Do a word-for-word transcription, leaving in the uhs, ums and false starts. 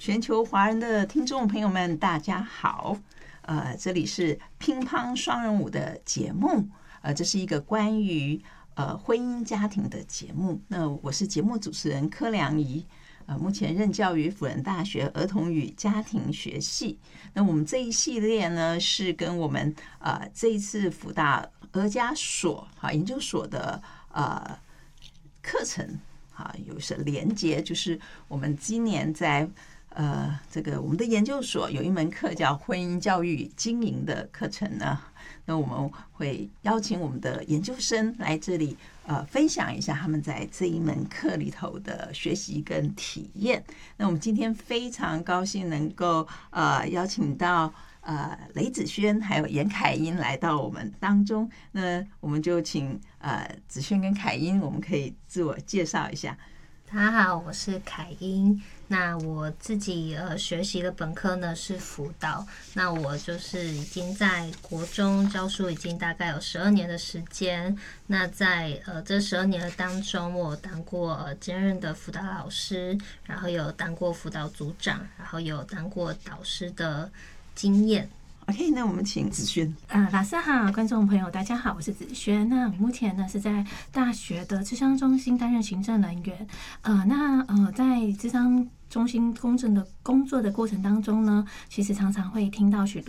全球华人的听众朋友们，大家好。呃，这里是乒乓双人舞的节目，呃，这是一个关于呃婚姻家庭的节目。那我是节目主持人柯良仪，呃，目前任教于辅仁大学儿童与家庭学系。那我们这一系列呢，是跟我们呃这一次辅大儿家所哈研究所的呃课程啊有些连结，就是我们今年在呃，这个我们的研究所有一门课叫婚姻教育经营的课程呢，那我们会邀请我们的研究生来这里呃分享一下他们在这一门课里头的学习跟体验。那我们今天非常高兴能够呃邀请到呃雷子轩还有严凯英来到我们当中。那我们就请呃子轩跟凯英，我们可以自我介绍一下。 大家好，我是凯英。那我自己呃学习的本科呢是辅导，那我就是已经在国中教书已经大概有十二年的时间。那在呃这十二年的当中，我当过呃兼任的辅导老师，然后有当过辅导组长，然后有当过导师的经验。 OK， 那我们请子轩。 呃，老师好，观众朋友大家好，我是子轩。那我目前呢是在大学的諮商中心担任行政人员。呃，那呃在諮商中心公正的工作的过程当中呢，其实常常会听到许多